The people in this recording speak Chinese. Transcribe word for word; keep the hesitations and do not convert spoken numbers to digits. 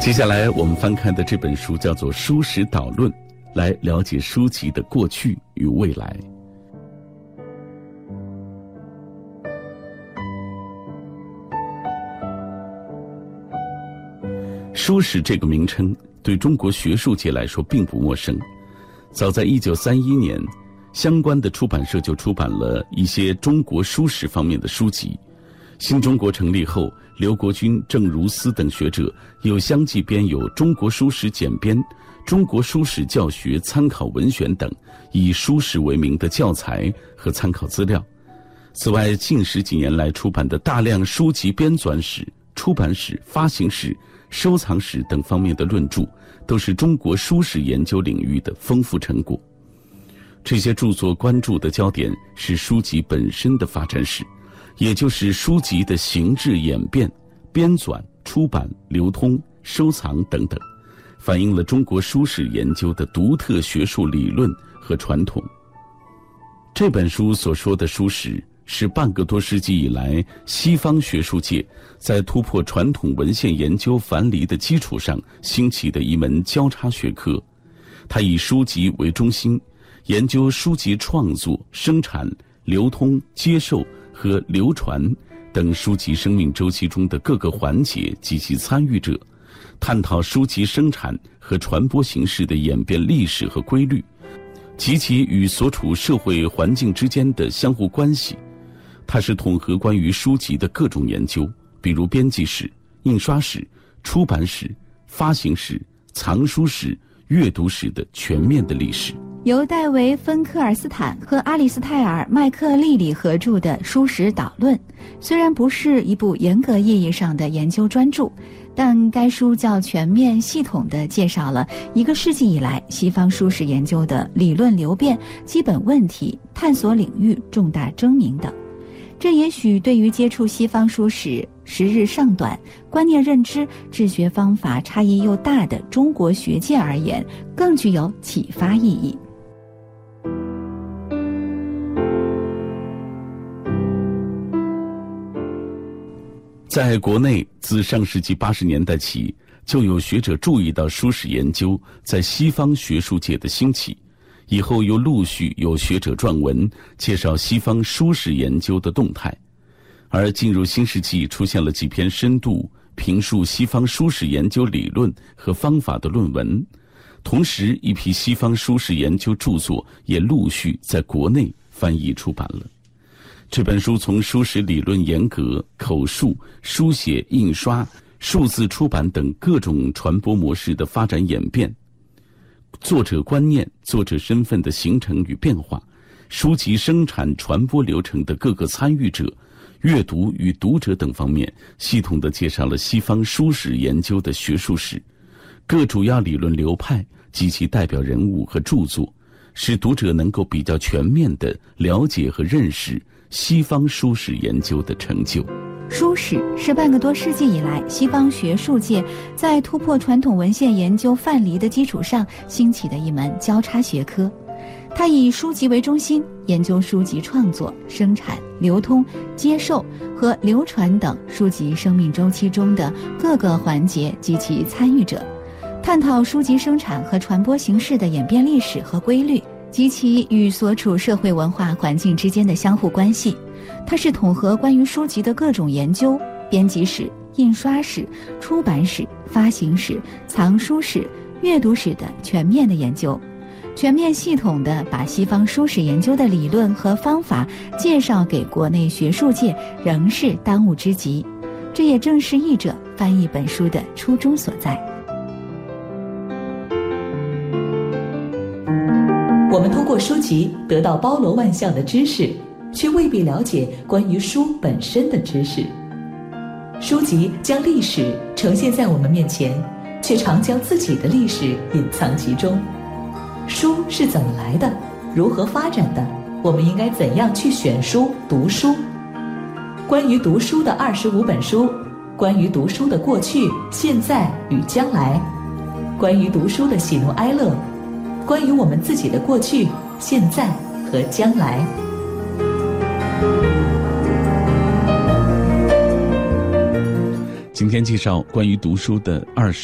接下来我们翻看的这本书叫做《书史导论》，来了解书籍的过去与未来。书史这个名称对中国学术界来说并不陌生，早在一九三一年，相关的出版社就出版了一些中国书史方面的书籍。新中国成立后，刘国军、郑如思等学者又相继编有《中国书史简编》《中国书史教学参考文选》等以书史为名的教材和参考资料。此外，近十几年来出版的大量书籍编纂史、出版史、发行史、收藏史等方面的论著，都是中国书史研究领域的丰富成果。这些著作关注的焦点是书籍本身的发展史，也就是书籍的形制演变、编纂、出版、流通、收藏等等，反映了中国书史研究的独特学术理论和传统。这本书所说的书史，是半个多世纪以来西方学术界在突破传统文献研究樊篱的基础上兴起的一门交叉学科。它以书籍为中心，研究书籍创作、生产、流通、接受和流传等书籍生命周期中的各个环节及其参与者，探讨书籍生产和传播形式的演变历史和规律，及其与所处社会环境之间的相互关系。它是统合关于书籍的各种研究，比如编辑史、印刷史、出版史、发行史、藏书史、阅读史的全面的历史。 由戴维·芬科尔斯坦和阿里斯泰尔·麦克利里合著的《书史导论》，虽然不是一部严格意义上的研究专著，但该书较全面系统地介绍了一个世纪以来西方书史研究的理论流变、基本问题、探索领域、重大争鸣等。这也许对于接触西方书史时日尚短、观念认知、治学方法差异又大的中国学界而言，更具有启发意义。 在国内，自上世纪八十年代起，就有学者注意到书史研究在西方学术界的兴起，以后又陆续有学者撰文介绍西方书史研究的动态。而进入新世纪，出现了几篇深度评述西方书史研究理论和方法的论文，同时一批西方书史研究著作也陆续在国内翻译出版了。这本书从书史理论严格、口述、书写、印刷、数字出版等各种传播模式的发展演变，作者观念、作者身份的形成与变化，书籍生产传播流程的各个参与者、阅读与读者等方面，系统地介绍了西方书史研究的学术史、各主要理论流派及其代表人物和著作，使读者能够比较全面地了解和认识西方书史研究的成就。 书史是半个多世纪以来西方学术界在突破传统文献研究范篱的基础上兴起的一门交叉学科。它以书籍为中心，研究书籍创作、生产、流通、接受和流传等书籍生命周期中的各个环节及其参与者，探讨书籍生产和传播形式的演变历史和规律，及其与所处社会文化环境之间的相互关系。它是统合关于书籍的各种研究，编辑史、印刷史、出版史、发行史、藏书史、阅读史的全面的研究，全面系统地把西方书史研究的理论和方法介绍给国内学术界，仍是当务之急。这也正是译者翻译本书的初衷所在。 我们通过书籍得到包罗万象的知识，却未必了解关于书本身的知识。书籍将历史呈现在我们面前，却常将自己的历史隐藏其中。书是怎么来的？如何发展的？我们应该怎样去选书、读书？关于读书的二十五本书，关于读书的过去、现在与将来，关于读书的喜怒哀乐，关于我们自己的过去、现在和将来。 今天介绍关于读书的二十